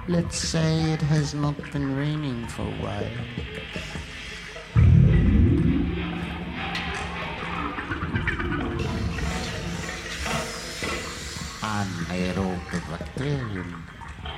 Let's say it has not been raining for a while. Anaerobic bacterium